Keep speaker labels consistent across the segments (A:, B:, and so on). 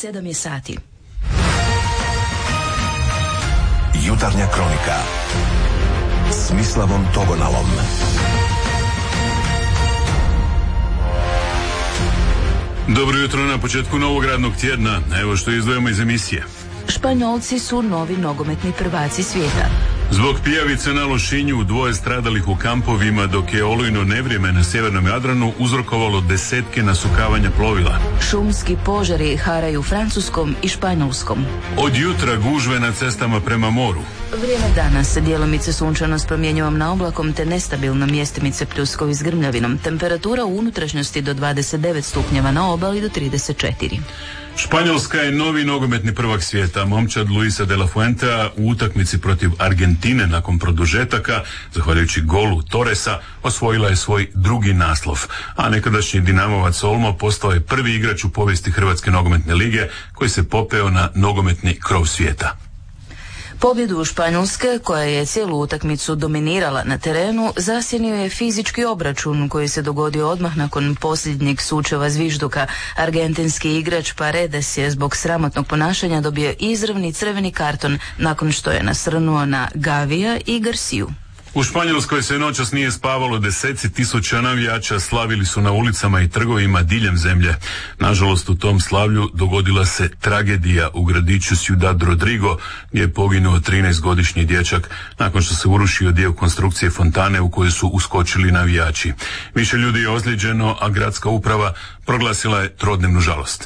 A: 7 je sati.
B: Jutarnja kronika s Mislavom Togonalom.
C: Dobro jutro na početku novog radnog tjedna. Evo što izdvojimo iz emisije.
A: Španjolci su novi nogometni prvaci svijeta.
C: Zbog pijavice na Lošinju 2 stradalih u kampovima, dok je olujno nevrijeme na sjevernom Jadranu uzrokovalo desetke nasukavanja plovila.
A: Šumski požari haraju Francuskom i Španjolskom.
C: Od jutra gužve na cestama prema moru.
A: Vrijeme danas djelomice sunčano s promjenjivom na oblakom te nestabilno mjestimice pljuskovi s grmljavinom. Temperatura u unutrašnjosti do 29 stupnjeva, na obali do 34.
C: Španjolska je novi nogometni prvak svijeta. Momčad Luisa de la Fuentea u utakmici protiv Argentine nakon produžetaka, zahvaljujući golu Torresa, osvojila je svoj drugi naslov. A nekadašnji Dinamovac Olmo postao je prvi igrač u povijesti Hrvatske nogometne lige koji se popeo na nogometni krov svijeta.
A: Pobjedu Španjolske, koja je cijelu utakmicu dominirala na terenu, zasjenio je fizički obračun koji se dogodio odmah nakon posljednjeg sučeva zvižduka. Argentinski igrač Paredes je zbog sramotnog ponašanja dobio izravni crveni karton nakon što je nasrnuo na Gavija i Garciju.
C: U Španjolskoj se noćas nije spavalo, deseci tisuća navijača slavili su na ulicama i trgovima diljem zemlje. Nažalost, u tom slavlju dogodila se tragedija u gradiću Ciudad Rodrigo, gdje je poginuo 13-godišnji dječak nakon što se urušio dio konstrukcije fontane u koju su uskočili navijači. Više ljudi je ozlijeđeno, a gradska uprava proglasila je trodnevnu žalost.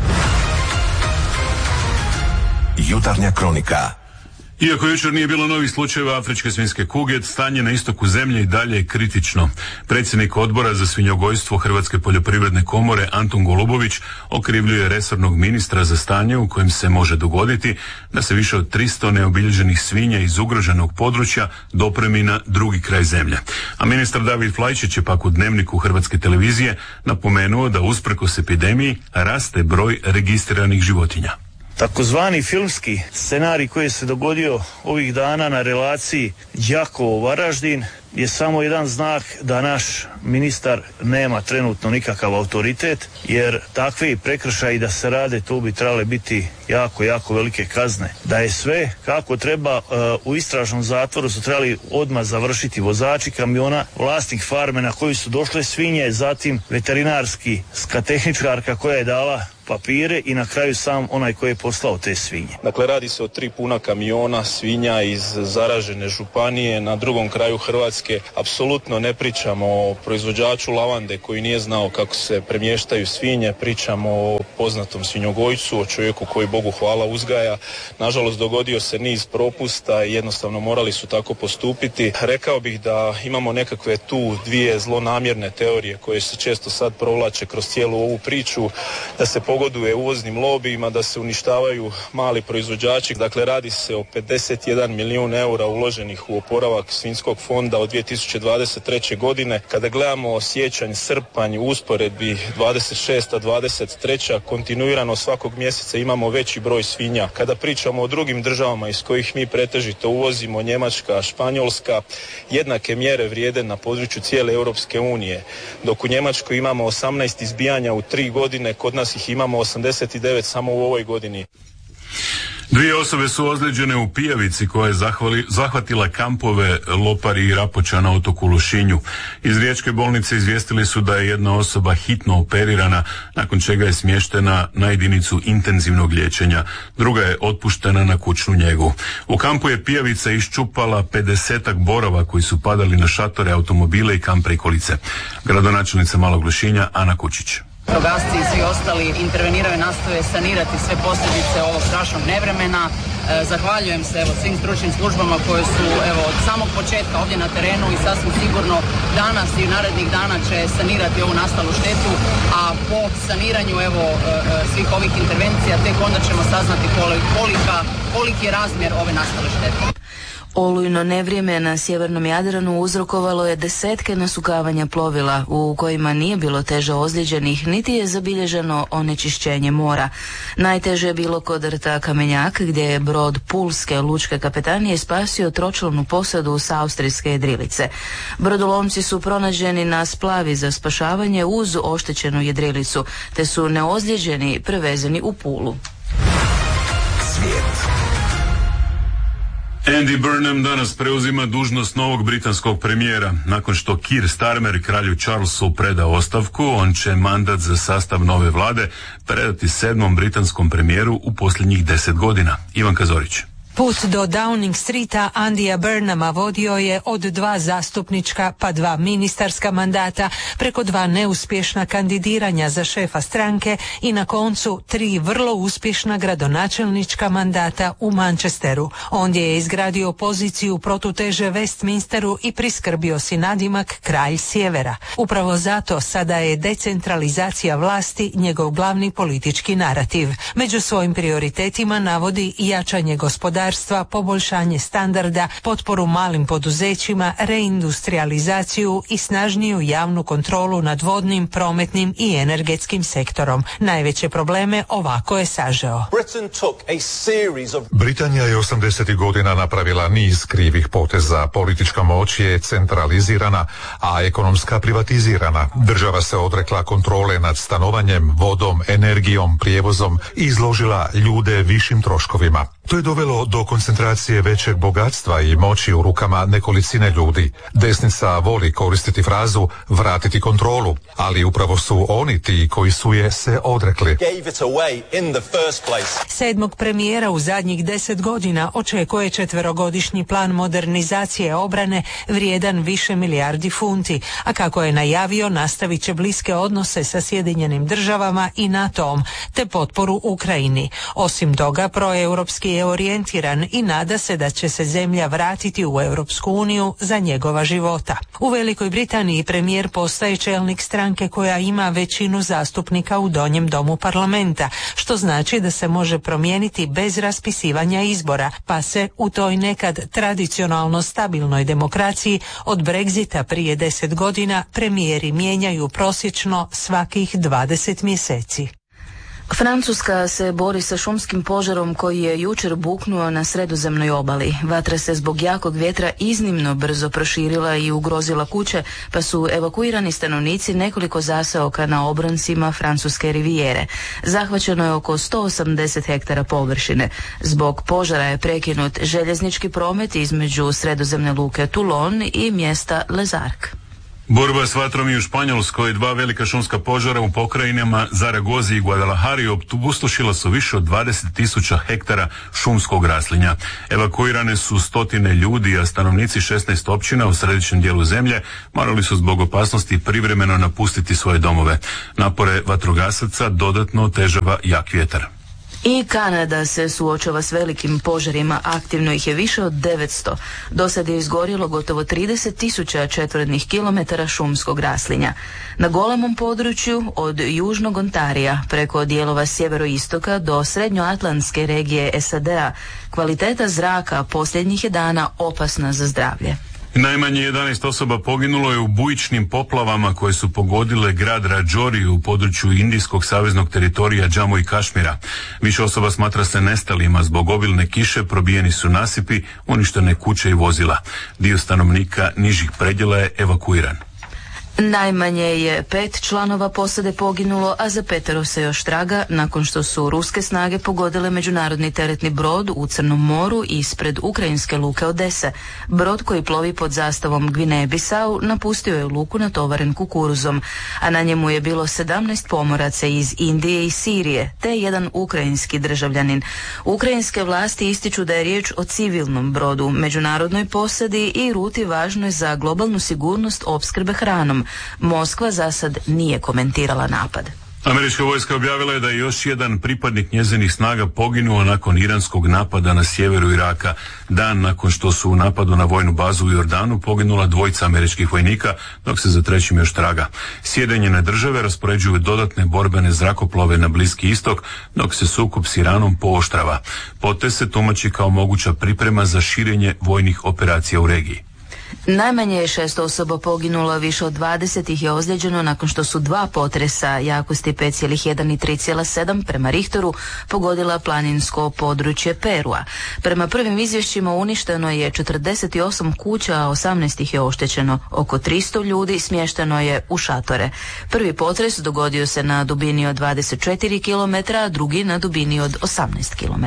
B: Jutarnja kronika.
C: Iako jučer nije bilo novih slučajeva afričke svinjske kuge, stanje na istoku zemlje i dalje je kritično. Predsjednik odbora za svinjogojstvo Hrvatske poljoprivredne komore Antun Golubović okrivljuje resornog ministra za stanje u kojem se može dogoditi da se više od 300 neobilježenih svinja iz ugroženog područja dopremi na drugi kraj zemlje. A ministar David Flajčić je pak u Dnevniku Hrvatske televizije napomenuo da usprkos epidemiji raste broj registriranih životinja.
D: Takozvani filmski scenarij koji se dogodio ovih dana na relaciji Đakovo-Varaždin je samo jedan znak da naš ministar nema trenutno nikakav autoritet, jer takvi prekršaji da se rade, tu bi trebale biti jako velike kazne. Da je sve kako treba, u istražnom zatvoru su trebali odmah završiti vozači kamiona, vlasnik farme na koju su došle svinje, zatim veterinarski tehničarka koja je dala papire i na kraju sam onaj koji je poslao te svinje.
E: Dakle, radi se o 3 puna kamiona svinja iz zaražene županije na drugom kraju Hrvatske. Apsolutno ne pričamo o proizvođaču lavande koji nije znao kako se premještaju svinje, pričamo o poznatom svinjogojcu, o čovjeku koji Bogu hvala uzgaja. Nažalost, dogodio se niz propusta i jednostavno morali su tako postupiti. Rekao bih da imamo nekakve tu dvije zlonamjerne teorije koje se često sad provlače kroz cijelu ovu priču, da se pogoduje uvoznim lobijima, da se uništavaju mali proizvođači. Dakle, radi se o 51 milijun eura uloženih u oporavak svinjskog fonda od 2023. godine. Kada gledamo siječanj, srpanj, u usporedbi 26-23. kontinuirano svakog mjeseca imamo veći broj svinja. Kada pričamo o drugim državama iz kojih mi pretežito uvozimo, Njemačka, Španjolska, jednake mjere vrijede na području cijele Europske unije. Dok u Njemačkoj imamo 18 izbijanja u 3 godine, kod nas ih imamo 89 samo u ovoj godini.
C: 2 osobe su ozlijeđene u pijavici koja je zahvatila kampove Lopari i Rapoča na otoku Lošinju. Iz riječke bolnice izvijestili su da je jedna osoba hitno operirana, nakon čega je smještena na jedinicu intenzivnog liječenja. Druga je otpuštena na kućnu njegu. U kampu je pijavica iščupala 50-ak borova koji su padali na šatore, automobile i kamp prikolice. Gradonačelnica Malog Lošinja Ana Kučić.
F: Vatrogasci i svi ostali interveniraju i nastoje sanirati sve posljedice ovog strašnog nevremena. Zahvaljujem se svim stručnim službama koje su od samog početka ovdje na terenu i sasvim sigurno danas i narednih dana će sanirati ovu nastalu štetu, a po saniranju svih ovih intervencija tek onda ćemo saznati koliki je razmjer ove nastale štete.
A: Olujno nevrijeme na sjevernom Jadranu uzrokovalo je desetke nasukavanja plovila u kojima nije bilo teže ozlijeđenih niti je zabilježeno onečišćenje mora. Najteže je bilo kod rta Kamenjak gdje je brod Pulske lučke kapetanije spasio tročlanu posadu s austrijske jedrilice. Brodolomci su pronađeni na splavi za spašavanje uz oštećenu jedrilicu te su neozlijeđeni prevezeni u Pulu.
B: Svijet.
C: Andy Burnham danas preuzima dužnost novog britanskog premijera. Nakon što Keir Starmer kralju Charlesu preda ostavku, on će mandat za sastav nove vlade predati 7. britanskom premijeru u posljednjih 10 godina. Ivanka Zorić.
G: Put do Downing Streeta Andyja Burnhama vodio je od 2 zastupnička pa 2 ministarska mandata preko 2 neuspješna kandidiranja za šefa stranke i na koncu 3 vrlo uspješna gradonačelnička mandata u Manchesteru. Ondje je izgradio poziciju protuteže Westminsteru i priskrbio si nadimak kralj sjevera. Upravo zato sada je decentralizacija vlasti njegov glavni politički narativ. Među svojim prioritetima navodi jačanje gospodarstva, poboljšanje standarda, potporu malim poduzećima, reindustrializaciju i snažniju javnu kontrolu nad vodnim, prometnim i energetskim sektorom. Najveće probleme ovako je sažeo.
H: Britanija je 80. godina napravila niz krivih poteza. Politička moć je centralizirana, a ekonomska privatizirana. Država se odrekla kontrole nad stanovanjem, vodom, energijom, prijevozom i izložila ljude višim troškovima. To je dovelo do koncentracije većeg bogatstva i moći u rukama nekolicine ljudi. Desnica voli koristiti frazu vratiti kontrolu, ali upravo su oni ti koji su je se odrekli.
G: 7. premijera u zadnjih 10 godina očekuje 4-godišnji plan modernizacije obrane vrijedan više milijardi funti, a kako je najavio nastavit će bliske odnose sa Sjedinjenim državama i NATO-om, te potporu Ukrajini. Osim toga, proeuropski je orijentiran i nada se da će se zemlja vratiti u Europsku uniju za njegova života. U Velikoj Britaniji premijer postaje čelnik stranke koja ima većinu zastupnika u donjem domu parlamenta, što znači da se može promijeniti bez raspisivanja izbora, pa se u toj nekad tradicionalno stabilnoj demokraciji od Brexita prije 10 godina premijeri mijenjaju prosječno svakih 20 mjeseci.
A: Francuska se bori sa šumskim požarom koji je jučer buknuo na sredozemnoj obali. Vatra se zbog jakog vjetra iznimno brzo proširila i ugrozila kuće, pa su evakuirani stanovnici nekoliko zaseoka na obroncima francuske rivijere. Zahvaćeno je oko 180 hektara površine. Zbog požara je prekinut željeznički promet između sredozemne luke Toulon i mjesta Les Arcs.
C: Borba s vatrom i u Španjolskoj, 2 velika šumska požara u pokrajinama Zaragozi i Guadalajari opustošila su više od 20.000 hektara šumskog raslinja. Evakuirane su stotine ljudi, a stanovnici 16 općina u središnjem dijelu zemlje morali su zbog opasnosti privremeno napustiti svoje domove. Napore vatrogasaca dodatno otežava jak vjetar.
A: I Kanada se suočava s velikim požarima, aktivno ih je više od 900. Do sad je izgorjelo gotovo 30.000 četvornih kilometara šumskog raslinja. Na golemom području od južnog Ontarija preko dijelova sjeveroistoka do srednjoatlantske regije SAD-a kvaliteta zraka posljednjih je dana opasna za zdravlje.
C: Najmanje 11 osoba poginulo je u bujičnim poplavama koje su pogodile grad Rajouri u području indijskog saveznog teritorija Džamu i Kašmira. Više osoba smatra se nestalima zbog obilne kiše, probijeni su nasipi, uništene kuće i vozila. Dio stanovnika nižih predjela je evakuiran.
A: Najmanje je 5 članova posade poginulo, a za 5 se još traga nakon što su ruske snage pogodile međunarodni teretni brod u Crnom moru ispred ukrajinske luke Odese. Brod koji plovi pod zastavom Gvineje-Bisau napustio je luku natovaren kukuruzom, a na njemu je bilo 17 pomoraca iz Indije i Sirije, te jedan ukrajinski državljanin. Ukrajinske vlasti ističu da je riječ o civilnom brodu, međunarodnoj posadi i ruti važnoj za globalnu sigurnost opskrbe hranom. Moskva za sad nije komentirala napad.
C: Američka vojska objavila je da je još jedan pripadnik njezinih snaga poginuo nakon iranskog napada na sjeveru Iraka. Dan nakon što su u napadu na vojnu bazu u Jordanu poginula 2 američkih vojnika, dok se za trećim još traga. Sjedinjene države raspoređuju dodatne borbene zrakoplove na Bliski istok, dok se sukob s Iranom pooštrava. Potez se tumači kao moguća priprema za širenje vojnih operacija u regiji.
A: Najmanje je 6 osoba poginulo, više od 20 ih je ozlijeđeno nakon što su 2 potresa jakosti 5,1 i 3,7 prema Richteru pogodila planinsko područje Perua. Prema prvim izvješćima uništeno je 48 kuća, a 18 ih je oštećeno. Oko 300 ljudi smješteno je u šatore. Prvi potres dogodio se na dubini od 24 km, a drugi na dubini od 18 km.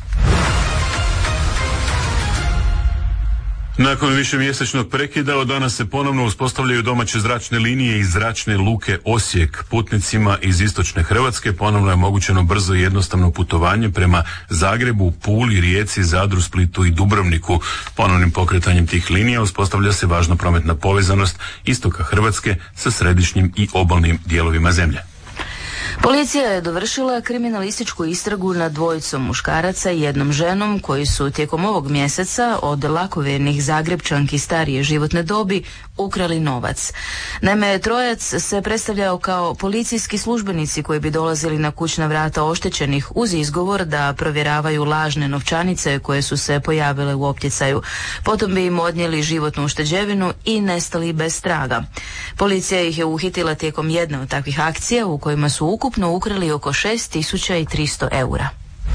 C: Nakon višemjesečnog prekida od danas se ponovno uspostavljaju domaće zračne linije iz zračne luke Osijek. Putnicima iz istočne Hrvatske ponovno je omogućeno brzo i jednostavno putovanje prema Zagrebu, Puli, Rijeci, Zadru, Splitu i Dubrovniku. Ponovnim pokretanjem tih linija uspostavlja se važna prometna povezanost istoka Hrvatske sa središnjim i obalnim dijelovima zemlje.
A: Policija je dovršila kriminalističku istragu nad 2 muškaraca i 1 ženom koji su tijekom ovog mjeseca od lakovjernih Zagrebčanki starije životne dobi ukrali novac. Naime, trojac se predstavljao kao policijski službenici koji bi dolazili na kućna vrata oštećenih uz izgovor da provjeravaju lažne novčanice koje su se pojavile u optjecaju. Potom bi im odnijeli životnu ušteđevinu i nestali bez traga. Policija ih je uhitila tijekom jedne od takvih akcija u kojima su ukupno ukrali oko 6.300 eura.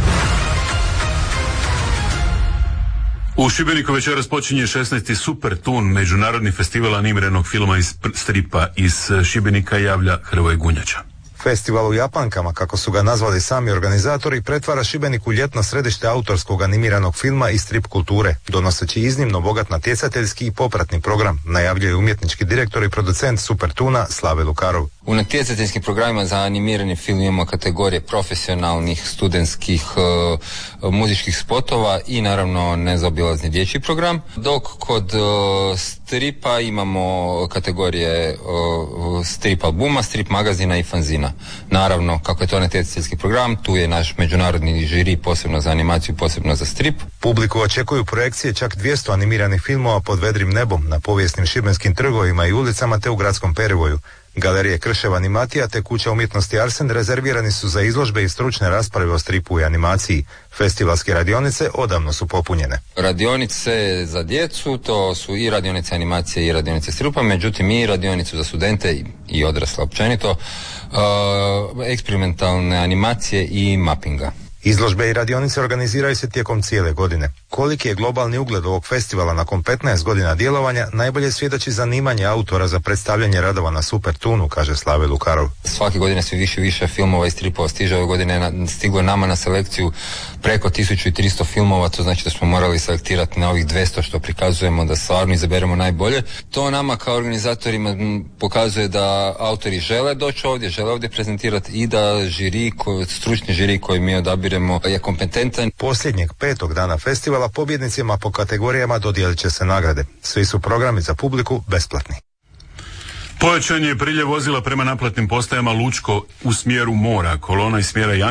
C: U Šibeniku večeras počinje 16. Super Tun, međunarodni festival animiranog filma iz stripa iz Šibenika, javlja Hrvoje Gunjača.
I: Festival u Japankama, kako su ga nazvali sami organizatori, pretvara Šibenik u ljetno središte autorskog animiranog filma i strip kulture, donoseći iznimno bogat natjecateljski i popratni program, najavljuje umjetnički direktor i producent Super Tuna Slave Lukarov.
J: U natjecateljskim programima za animirani film imamo kategorije profesionalnih, studentskih, muzičkih spotova i naravno nezaobilazni dječji program, dok kod stripa imamo kategorije strip albuma, strip magazina i fanzina. Naravno, kako je to natjecateljski program, tu je naš međunarodni žiri posebno za animaciju, posebno za strip.
I: Publiku očekuju projekcije čak 200 animiranih filmova pod vedrim nebom na povijesnim šibenskim trgovima i ulicama te u gradskom perivoju. Galerije Kršev Animatija te Kuća umjetnosti Arsen rezervirani su za izložbe i stručne rasprave o stripu i animaciji. Festivalske radionice odavno su popunjene.
J: Radionice za djecu, to su i radionice animacije i radionice stripa, međutim i radionicu za studente i odrasle općenito, eksperimentalne animacije i mappinga.
I: Izložbe i radionice organiziraju se tijekom cijele godine. Koliki je globalni ugled ovog festivala nakon 15 godina djelovanja, najbolje svjedoči zanimanje autora za predstavljanje radova na Super Tunu, kaže Slave Lukarov.
J: Svake godine sve više filmova i stripova stiže. Ove godine stiglo je nama na selekciju preko 1300 filmova, to znači da smo morali selektirati na ovih 200 što prikazujemo, da stvarno izaberemo najbolje. To nama kao organizatorima pokazuje da autori žele doći ovdje, žele ovdje prezentirati i da stručni žiri koji mi odabiremo je kompetentan.
I: Posljednjeg 5. dana festivala pobjednicima po kategorijama dodijelit će se nagrade. Svi su programi za publiku besplatni.
C: Pojačan je priljev vozila prema naplatnim postajama Lučko u smjeru mora. Kolona iz smjera